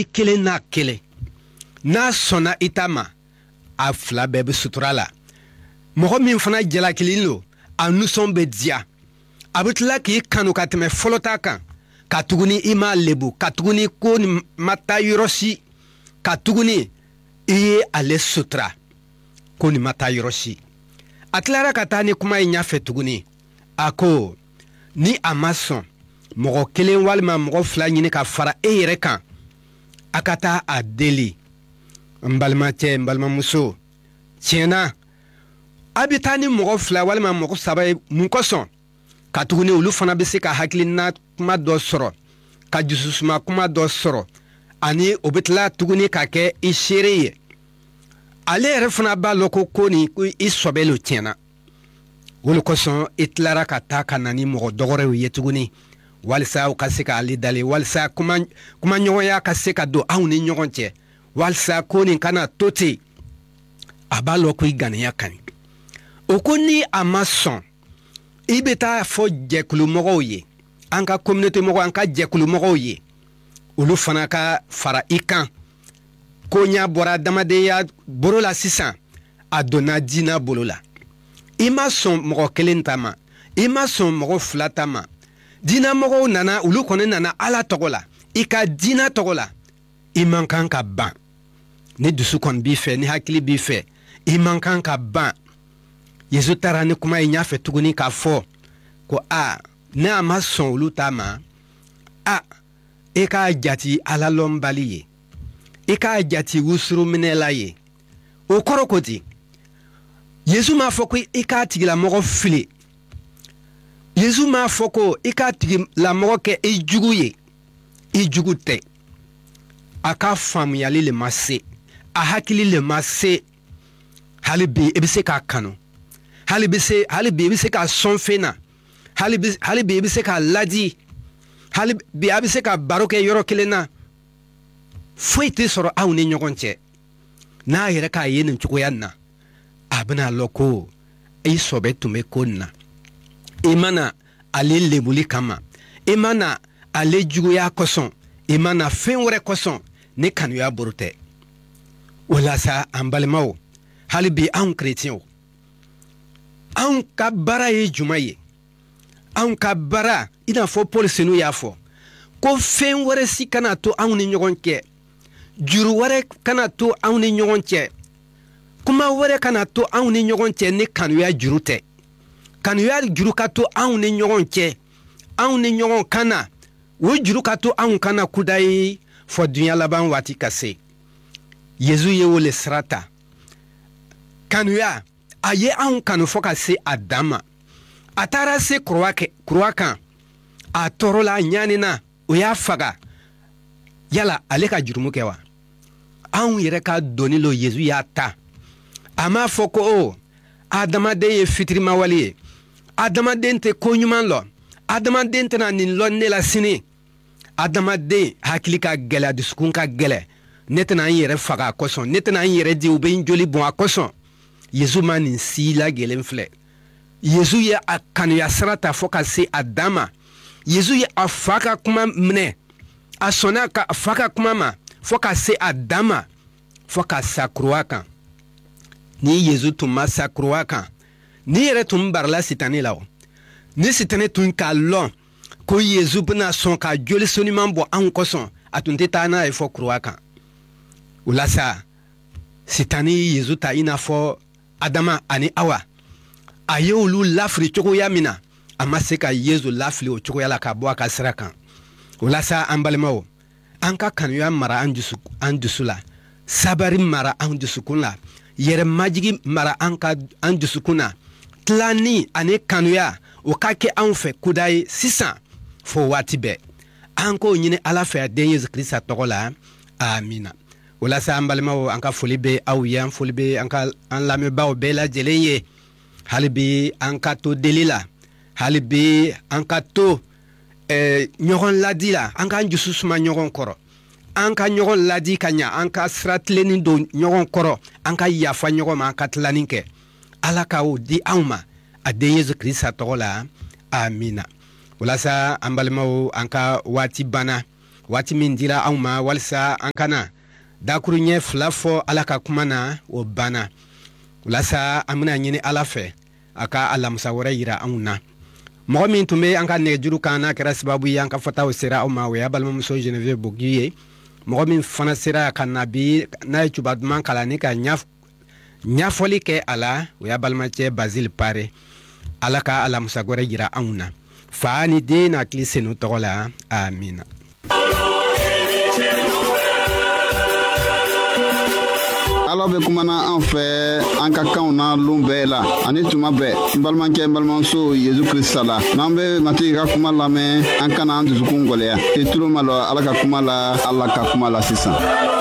I kelen n'a kelen n'a sɔnna I ta ma a fila bɛɛ bɛ sutura la mɔgɔ min fana jalakili lo a nusɔn bɛ diya a bɛ tila k'i kanu ka tɛmɛ fɔlɔ ta kan ka tuguni I m'a lebu ka tuguni ko ni ma taa yɔrɔ si ka tuguni I ye ale sutura ko ni ma taa yɔrɔ si a tilara ka taa ni kuma in ɲɛfɛ tuguni a ko ni a ma sɔn mɔgɔ kelen walima mɔgɔ fila ɲini ka fara e yɛrɛ kan a ka taa a deli n balimacɛ n balimamuso tiɲɛna a bɛ taa ni mɔgɔ fila walima mɔgɔ saba ye mun kosɔn ka tuguni olu fana bɛ se ka hakilina kuma dɔ sɔrɔ ka dususuma kuma dɔ sɔrɔ ani o bɛ tila tuguni ka kɛ I seere ye ale yɛrɛ fana b'a lɔn ko ni ko I sɔbɛlo tiɲɛna olu kosɔn I tilara ka taa ka na ni mɔgɔ dɔgɔrɛw ye tuguni walisa u ka se ka ale dalen walisa kuma ɲɔgɔnya ka se ka don anw ni ɲɔgɔn cɛ walisa ko nin kana to ten a b'a lɔn ko I ganiya ka ɲi o ko ni a ma sɔn I bɛ taa fɔ jɛkulumɔgɔw ye an ka communauté mɔgɔw an ka jɛkulumɔgɔw ye olu fana ka fara I kan ko ɲa bɔra adamadenya bolo la sisan a donna diina bolo la I ma sɔn mɔgɔ kelen ta ma I ma sɔn mɔgɔ fila ta ma diina mɔgɔw nana olu kɔni nana Ala tɔgɔ la I ka diina tɔgɔ la I man kan ka ban ni dusu kɔni b'i fɛ ni hakili b'i fɛ I man kan ka ban Yesu taara ni kuma in ɲɛfɛ tuguni k'a fɔ ko ne a ma sɔn olu ta ma e k'a jati Ala lɔnbali ye I k'a jati wusuru minɛla ye o kɔrɔ ko di Yesu m'a fɔ ko I k'a tigilamɔgɔ fili Yesu m'a fɔ ko I k'a tigilamɔgɔ kɛ I jugu ye I jugu tɛ a ka faamuyali le ma se a hakili le ma se hali bi I bɛ se k'a kanu hali bi I bɛ se k'a sɔn fɛn na hali bi I bɛ se k'a ladi hali bi a bɛ se ka baro kɛ yɔrɔ kelen na foyi tɛ sɔrɔ aw ni ɲɔgɔn cɛ n'a yɛrɛ k'a ye nin cogoya na a bɛna lɔn ko I sɔbɛ tun bɛ ko nin na I mana ale lebuli kama I mana ale juguya kosɔn I mana fɛn wɛrɛ kosɔn ne kanuya boro tɛ o la sa an balimaw hali bi anw chrétiens anw ka baara ye juma ye anw ka baara I n'a fɔ Paul senu y'a fɔ ko fɛn wɛrɛ si kana to anw ni ɲɔgɔn cɛ juru wɛrɛ kana to anw ni ɲɔgɔn cɛ kuma wɛrɛ kana to anw ni ɲɔgɔn cɛ ni kanuya juru tɛ kanuya juru ka to anw ni ɲɔgɔn cɛ anw ni ɲɔgɔn kana o juru ka to anw kana kuda ye fɔ dunya laban waati ka se Yesu ye o le sira ta kanuya a ye anw kanu fɔ ka se a dan ma a taara se kuruwa kan a tɔɔrɔla ɲanina o y'a faga yala ale ka jurumu kɛ wa anw yɛrɛ ka doni lo Yesu y'a ta a m'a fɔ ko adamaden ye fitirimawale ye adamaden tɛ ko ɲuman lɔ adamaden tɛna nin lɔ ne la sini adamaden hakili ka gɛlɛ a dusukun ka gɛlɛ ne tɛna n yɛrɛ faga a kosɔn ne tɛna n yɛrɛ di u bɛ n joli bɔn a kosɔn Yesu ma nin si lagɛlen filɛ Yesu ye a kanuya sira ta fɔ ka se a dan ma Yesu ye a fa ka kuma minɛ a sɔnna ka a fa ka kuma ma fɔ ka se a dan ma fɔ ka sa kuruwa kan ni Yesu tun ma sa kuruwa kan ni yɛrɛ tun barila sitani la o ni sitani tun k'a lɔn ko Yesu bɛna sɔn ka joli soniman bɔ anw kosɔn a tun tɛ taa n'a ye fɔ kuruwa kan o la sa sitani ye Yesu ta i n'a fɔ Adama ani Awa a ye olu lafili cogoya min na a ma se ka Yesu lafili o cogoya la ka bɔ a ka sira kan o la sa an balimaw an ka kanuya mara an dusu la sabari mara an dusukun la yɛrɛ majigi mara an dusukun na tilani ani kanuya o ka kɛ anw fɛ kuda ye sisan fo waati bɛɛ an k'o ɲini Ala fɛ den Yesu Kirista tɔgɔ la amina o la sa an balimaw an ka foli bɛ aw ye an foli bɛ an lamɛnbaaw bɛɛ lajɛlen ye hali bi an ka to deli la hali bi an ka to ɲɔgɔn ladi la an k'an dusu suma ɲɔgɔn kɔrɔ an ka ɲɔgɔn ladi ka ɲa an ka sira tilennin don ɲɔgɔn kɔrɔ an ka yafa ɲɔgɔn ma an ka tilanni kɛ Ala ka o di anw ma a den Yesu Kirista tɔgɔ la amina walasa an balimaw an ka waati banna waati min dira anw ma walisa an kana dakuru ɲɛ fila fɔ Ala ka kuma na o banna walasa an bɛna ɲini Ala fɛ a ka alamisa wɛrɛ yira anw na mɔgɔ min tun bɛ an ka nɛgɛjuru kan n'a kɛra sababu ye an ka fɔtaw sera aw ma o y'a balimamuso Geneviève Bogi ye mɔgɔ min fana sera ka na bi n'a ye cuba duman kalan ni ka ɲɛfɔli kɛ a la o y'a balimacɛ Bazil Pare Ala ka alamisa wɛrɛ yira anw na fa ni den n'a hakili senu tɔgɔ la amina. Ala bɛ kumana an fɛ an ka kanw na lon bɛɛ la ani tuma bɛɛ n balimakɛ n balimamuso Yezu Krista la n'an bɛ matigi ka kuma lamɛn an kana an dusukun gɔlɛya k'i tulo ma lɔ Ala ka kuma la Ala ka kuma la sisan.